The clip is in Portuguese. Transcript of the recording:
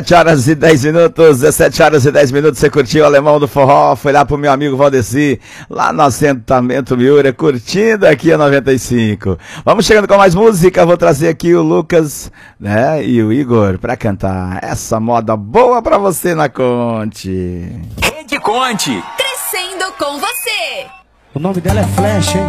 17 horas e 10 minutos, 17 horas e 10 minutos, você curtiu o Alemão do Forró, foi lá pro meu amigo Valdeci, lá no assentamento Miura, curtindo aqui a 95. Vamos chegando com mais música, vou trazer aqui o Lucas, né, e o Igor pra cantar essa moda boa pra você na Conte. Rede Conte. Crescendo com você. O nome dela é Flash, hein?